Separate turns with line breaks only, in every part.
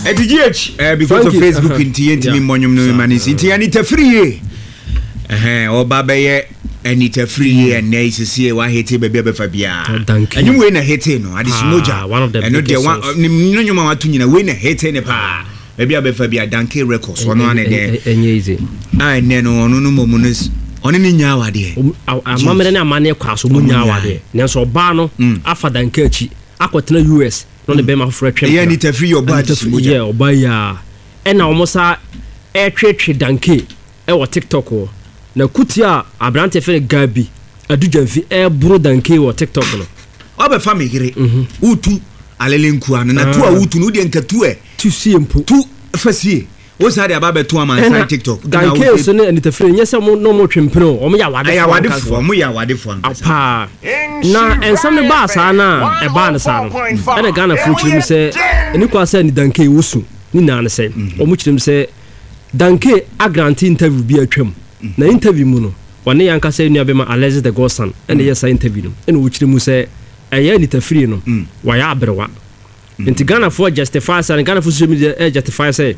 GH because of Facebook inti me monyum no manisi inti Anita Free oba beye Anita Free and Naisi wa hate baby Fabia and you win a hate no adisimoja
one of them
and no de one no nyuma watu nyina win a hate ne pa baby Fabia Danke Records one one
easy
ah no no momunes oni ni nyawa de
amamere na amane kwaso mu nyawa de nenso ba no afa Danke achi akotena US no ne be ma frɛ twem
yeah Anita Free your bad
yeah oba ya ena omosa twetwe Danke wo TikTok wo na kutia abrante fe Gabi adudwanfi bro Danke wo TikTok no
oba family utu alelenku an na tu a utu no de nkatu
tu siempo
tu fasie o sa de aba to am TikTok
Danke so ne Anita Free nyese mo no mo twempeno o mo ya wadefo
mo ya wadefo
apa na ensam ne ba sa na e ba ne sa no ene Ghana fu chirim se eni kwa se ni Danke wosu ni na ne se o mo chirim se Danke agrant interview bi atwam na interview mu no wane yanka se nua be ma Alexis the Godson ene yes interview no ene wo chirim se eye Anita Free no wa ya abrewa nti Ghana fu justify sa Ghana fu social media justify say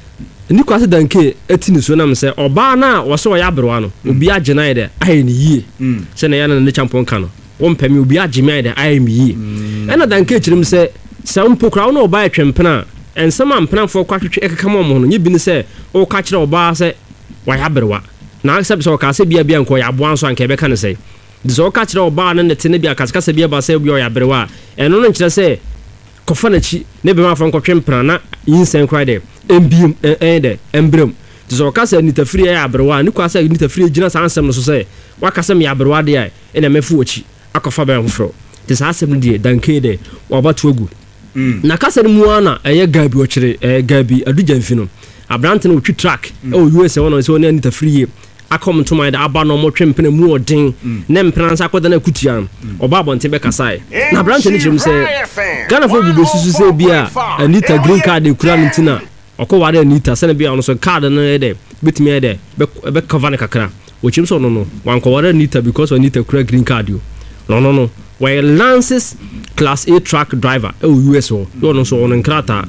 ni kwa se Danke etini so na me se oba na wo se wo ya abrewa no obi agena de aye ni yie se na ya na ne champion ka no wo mpami obi agema de aye mi yie ena Danke chirim se sampo kra no oba atwempena ensama mpena fo kwatwetwe ekeka mo no nye bi ni se o ka kire oba se wa ya abrewa na accept so ka se bia nko ya boan so anka be ka ne se diso ka kire oba na ne tene bia ka se bia ba se bia ya abrewa eno no nkire se kofa na chi ne be ma fo nkotwe mpena na yinsen kra de embiem de embrem diso ka se Anita Free ya abrewa ni kwa se Anita Free gina sa ansem no so se wa ka se me abrewa de ai ene mefu ochi akofa ba hofro dis asem de Danke de wa batu agu na ka se mu ana eye Gabi ochire Gabi adugyanfi no abrante no twi track US wono se woni Anita Free akom to my aba no mo twempene mu odin ne mpransa akoda na kutua oba bonte be kasai na abrante ni chirim se Ghana fo bi susu se bia Anita green card e kura ntina okoware Anita se na bia no so card no de betimi de be cover ne kakra o chirim so no wankoware Anita because Anita kura green card yo no where Lances class A truck driver US o yo no so on nkrata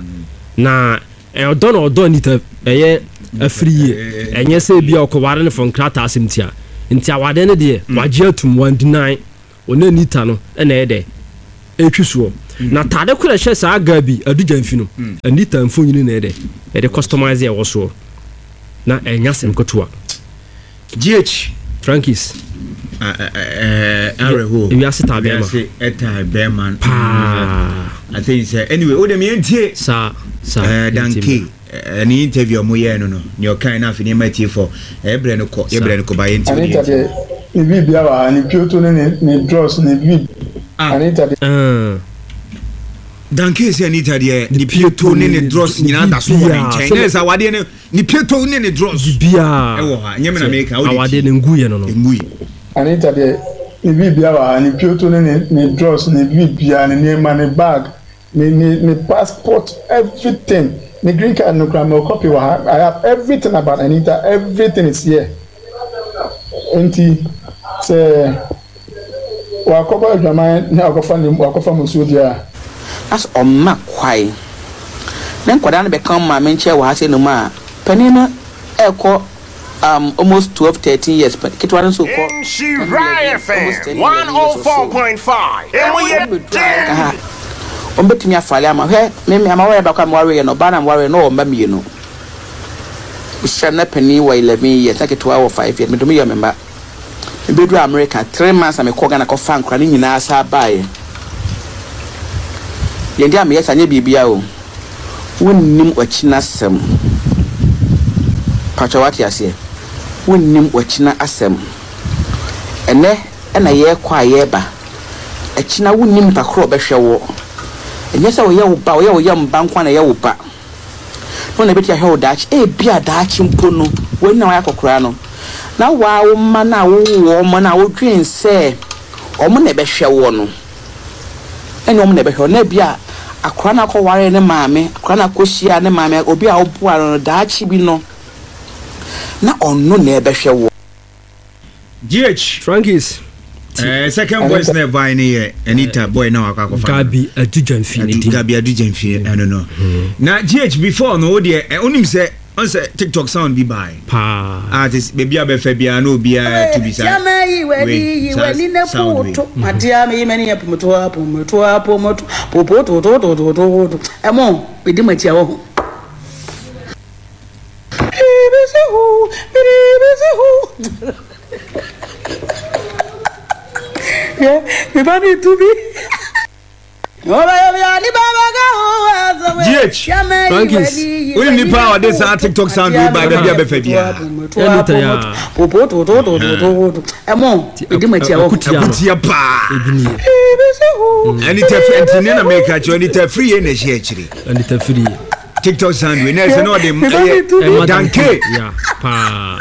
na odo Anita Free enye se bia okoware ne fon krata asemtia ntia wade ne de waje atum 119 ona Anita no na ede etwisuo na tade kura hye sa Gabi adugyanfi no Anita mfonyini na ede customize e woso na enya sem kotoa GH Frankies
Areho
we are sita be ma
eta be man I think say anyway o de me entie
sa
Danke any interview mo ye no your kind of in my for ebre no ko ba entie
Anita de ni bibia wa ni pioto ne dross ne bib Anita de
Danke se Anita de ni pioto ne dross nyina da so ho nchen na sa wade ne ni pioto ne dross
bia
e wo ha nyeme na make
awade ne nguye no
Anita de ni bibia wa ni pioto ne dross ne bibia ne man bag ne passport everything the green card no crime no copy I have everything about Anita, everything is here. Enti say wa koba jama na akofa musudia
as on ma kwai then kwada na be come ma menche wa hase no ma panina eko almost 12-13 years but kitwa so ko
Shiraya FM 104.5
ombetimi afale ama he me ama ware bakwa mware no bana mware no omba mienu ushana pani wa 11 years take to 5 years me do me member bedu America 3 months am ko Ghana ko fan kra ni nyina asa bae ye ndia me yesa nye bibia o wonnim ochina asem pacho wati ase wonnim ochina asem ene na ye kwa ye ba achina wonnim pakro behwe wo enye se wo ye wo ba wo ye mba nkwa na ye wo ba no na beti ahwe dachi bia dachi mpo no woni na wa yakokora no na wa wo ma na wo mo na wo dwen se omo na behwe wo no enye omo na behwe na bia akora na ko ware ne maame akora na ko hia ne maame obi a wo bua no dachi bi no na onno na behwe wo
GH
Frankies
second voice na buy ne Anita boy na waka kofa
Gabi Adujamfi ne di
Gabi Adujamfi I don't know na GH before no dey onim say on say TikTok sound be buy
pa
artist baby abefa bia na obi to be say
chama yi wedi ne poto matia me meni apomoto popoto emo bedi matia wo yeah, me bani to be.
GH, Frankis, we need power this TikTok sound we by baby abefebia.
Emo, we do matia
kutia pa. And it a na make at you and it free in a share.
And it free.
TikTok sound we never know them. Danke.
Yeah, pa.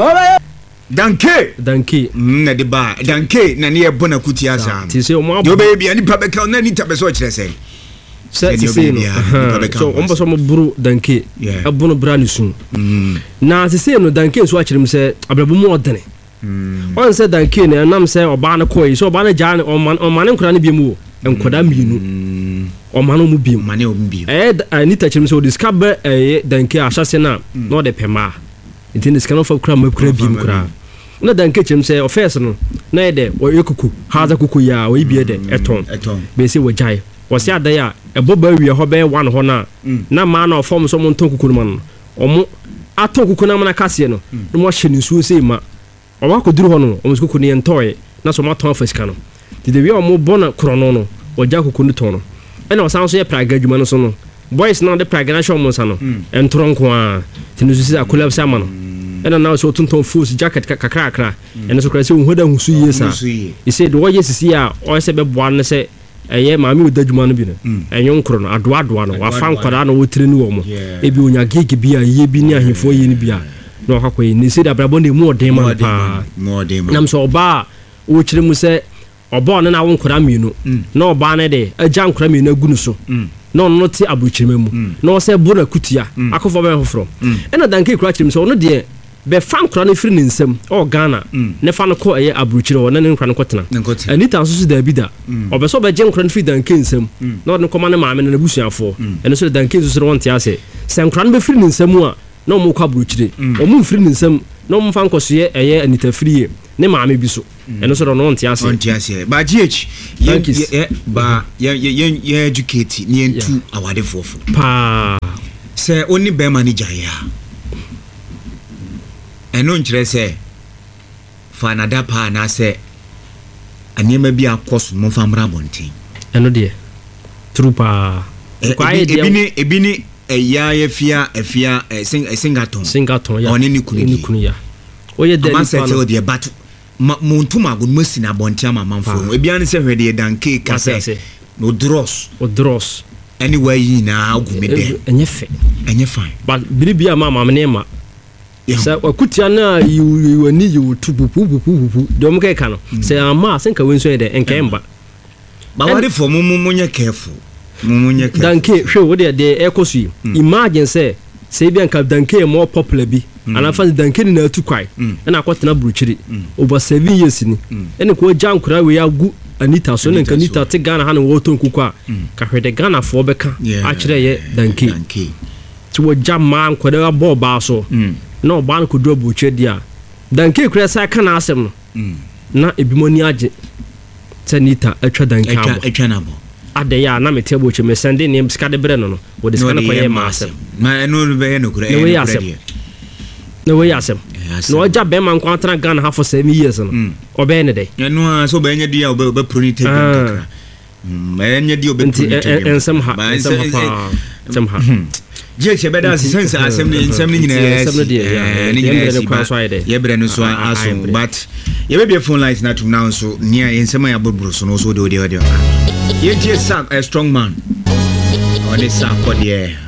Danke na de ba danke na ne ebona kutia sa
ti se o mo
yo baby ani pa beka na ni ta be so kire say
ti se no so o mbo so mo buru danke abono brani sun na ti se no danke so akire m se abrabo mu odene on se danke na nam se oba na koyi so oba na ja o man nkura ne biemu enkoda mienu o man mu biemu
mane o biemu
ani ta kire m se o discover danke asase na no de pema intende scan of kra makura biem kra na danke chem say office no na ede wo yekuku haza kuku ya wo ibie de eton be say wo jai wo say adaya eboba wie ho be one ho na ma na form so mo nton kuku no man omo aton kuku na mana kase no no mo hye nsuo say ma o wa koduru ho no o mo kuku ne ntoye na so ma ton fa sika no de wie o mo bona krono no wo ja kuku no ton no e na o san so ye praga adwuma no so no boys na de praga na show mo sa no entronko a tinusu say akola sa ma no ena na so tonton force jacket kakrakra ena so kra se unhoda husu yesa e say do ye sisi a o se be boa ne se eye maami odadwuma no bi no enyon kro no adoa no wa fa nkwara na wo tire ni wo mo e bi onya gege bi a ye bi ni ahefo ye ni bi a no akwaye ni se da brabo ne mu odem ma pa nam so oba wo kire mu se oba no na wo nkwara mienu na oba ne de agya nkwara mienu agunu so no no ti abuchirima mu no se bo na kutia akofo be hofro ena danke kura chirim so no de be fan kura no firi ne nsam o Ghana ne fa no ko eye abuchire wo na ne nkura no kotena anita so so da bi da obeso be je nkura no firi danke nsam no ne koma ne maame na busuafo ene so danke so so wonte ase se nkura no be firi ne nsam a no mo kwa abuchire o mu firi ne nsam no mo fa nkosoye eye anita firi ne maame bi so ene so no wonte ase
ba GH ba ye educate ni entu awade fofo
pa
se oni be manager ya eno nkyere se fa nada pa na se anema bi akoso mo fa mra bonten
eno de trupa
ebini ya efia singaton ya oni ni kunu ya
oye de
ni de batu montum agun masina bonten amamfo ebia ne se hwede danke kase no dross anyway na agumede
enye fine but biribia mama me ma sa akutia na you ani you tupupupupu dom ke ka no say ama senka wenso de enkemba
ba wari for mumunye careful
danke hwe wo de ekosu imagine say bi anka danke more popular bi anafa danke ni na atukwai na akwatena bruchiri over 7 years ni ene ko jankura we agu Anita so nka Anita te Ghana ha na wo ton kuku a ka hwede Ghana fo beka a kire ye danke ti wo jama nkwada ba ba so na oba na kodro buche dia danke kura sa kana asem no na ebimoni age Anita atwa danke
atwa na bo
ade ya na mete buche me sende ne skade bre no wo de skana ko ye ma asem
ma no be ye no kura
no we asem no oja be man kwantana Ghana ha for 7 years no obe ne dey
no so be nya dia obe pronite kakra nya dia obe pronite
ensem ha
je che beda sense asem ni nyina ye bre no so aso but ye be phone lines na tum now so nia ensem ya bobro so no so de ye tie sack a strong man on this sack for the